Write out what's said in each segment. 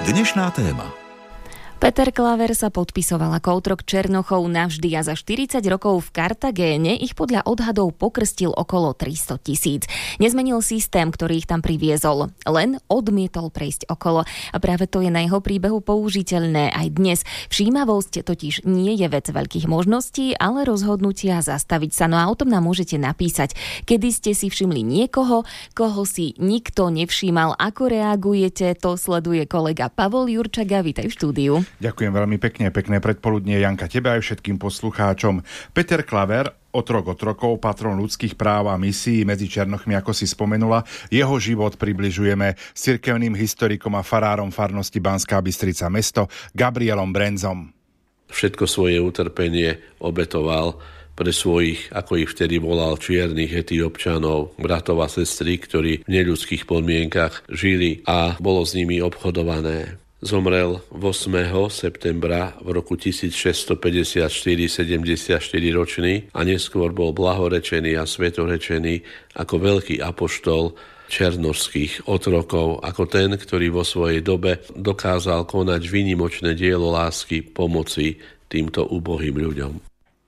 Dnešná téma. Peter Klaver sa podpisoval ako otrok Černochov navždy a za 40 rokov v Kartagéne ich podľa odhadov pokrstil okolo 300 000. Nezmenil systém, ktorý ich tam priviezol, len odmietol prejsť okolo. A práve to je na jeho príbehu použiteľné aj dnes. Všímavosť totiž nie je vec veľkých možností, ale rozhodnutia zastaviť sa. No a o tom nám môžete napísať. Kedy ste si všimli niekoho, koho si nikto nevšímal, ako reagujete, to sleduje kolega Pavol Jurčaga. Vítaj v štúdiu. Ďakujem veľmi pekne, pekné predpoludnie, Janka, tebe aj všetkým poslucháčom. Peter Klaver, otrok otrokov, patron ľudských práv a misií medzi Černochmi, ako si spomenula, jeho život približujeme s cirkevným historikom a farárom farnosti Banská Bystrica mesto Gabrielom Brenzom. Všetko svoje utrpenie obetoval pre svojich, ako ich vtedy volal, čiernych Etiópčanov, bratov a sestry, ktorí v neľudských podmienkach žili a bolo s nimi obchodované. Zomrel 8. septembra v roku 1654, 74-ročný a neskôr bol blahorečený a svetorečený ako veľký apoštol černošských otrokov, ako ten, ktorý vo svojej dobe dokázal konať výnimočné dielo lásky pomoci týmto úbohým ľuďom.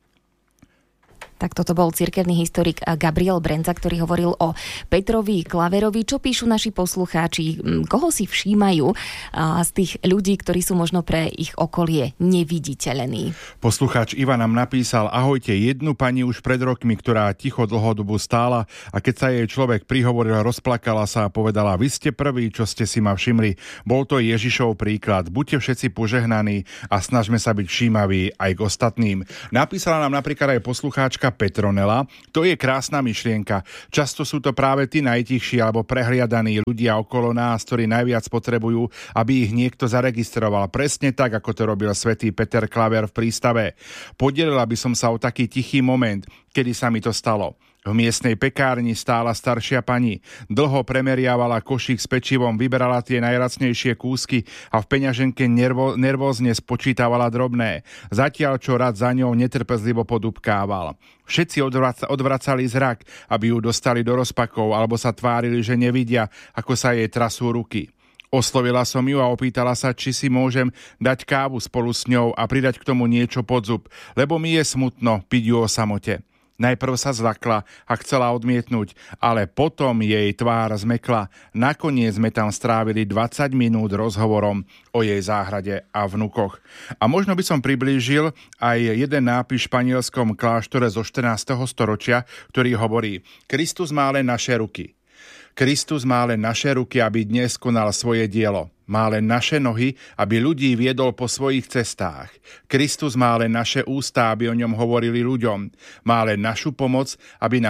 Tak toto bol cirkevný historik Gabriel Brenza, ktorý hovoril o Petrovi Klaverovi. Čo píšu naši poslucháči? Koho si všímajú z tých ľudí, ktorí sú možno pre ich okolie neviditeľní? Poslucháč Ivan nám napísal: ahojte, jednu pani už pred rokmi, ktorá ticho dlhodobu stála a keď sa jej človek prihovoril, rozplakala sa a povedala: vy ste prví, čo ste si ma všimli. Bol to Ježišov príklad. Buďte všetci požehnaní a snažme sa byť všímaví aj k ostatným. Napísala nám napríklad aj poslucháčka Petronela. To je krásna myšlienka. Často sú to práve tí najtichší alebo prehliadaní ľudia okolo nás, ktorí najviac potrebujú, aby ich niekto zaregistroval. Presne tak, ako to robil svätý Peter Klaver v prístave. Podelila by som sa o taký tichý moment, kedy sa mi to stalo. V miestnej pekárni stála staršia pani. Dlho premeriavala košík s pečivom, vyberala tie najlacnejšie kúsky a v peňaženke nervózne spočítavala drobné. Zatiaľ, čo rad za ňou netrpezlivo podupkával. Všetci odvracali zrak, aby ju dostali do rozpakov, alebo sa tvárili, že nevidia, ako sa jej trasú ruky. Oslovila som ju a opýtala sa, či si môžem dať kávu spolu s ňou a pridať k tomu niečo pod zub, lebo mi je smutno piť ju o samote. Najprv sa zlakla a chcela odmietnúť, ale potom jej tvár zmekla. Nakoniec sme tam strávili 20 minút rozhovorom o jej záhrade a vnukoch. A možno by som priblížil aj jeden nápis v španielskom kláštore zo 14. storočia, ktorý hovorí: Kristus má len naše ruky. Kristus má len naše ruky, aby dnes konal svoje dielo. Má len naše nohy, aby ľudí viedol po svojich cestách. Kristus má len naše ústa, aby o ňom hovorili ľuďom. Má len našu pomoc, aby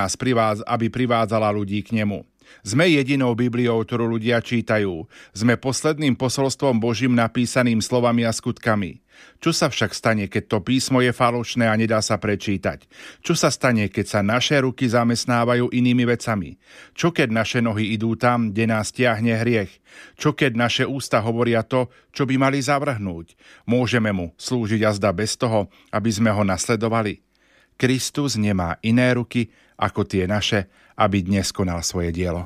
privádzala ľudí k nemu. Sme jedinou Bibliou, ktorú ľudia čítajú. Sme posledným posolstvom Božím napísaným slovami a skutkami. Čo sa však stane, keď to písmo je falošné a nedá sa prečítať? Čo sa stane, keď sa naše ruky zamestnávajú inými vecami? Čo keď naše nohy idú tam, kde nás tiahne hriech? Čo keď naše ústa hovoria to, čo by mali zavrhnúť? Môžeme mu slúžiť azda bez toho, aby sme ho nasledovali? Kristus nemá iné ruky ako tie naše, aby dnes konal svoje dielo.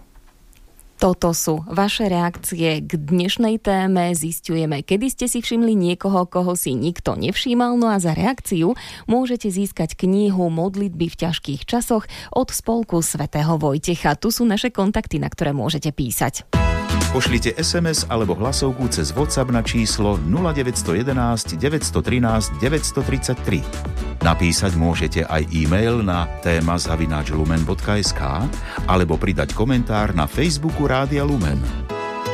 Toto sú vaše reakcie k dnešnej téme. Zisťujeme, kedy ste si všimli niekoho, koho si nikto nevšímal. No a za reakciu môžete získať knihu Modlitby v ťažkých časoch od Spolku svätého Vojtecha. Tu sú naše kontakty, na ktoré môžete písať. Pošlite SMS alebo hlasovku cez WhatsApp na číslo 0911 913 933. Napísať môžete aj e-mail na téma@lumen.sk alebo pridať komentár na Facebooku Rádia Lumen.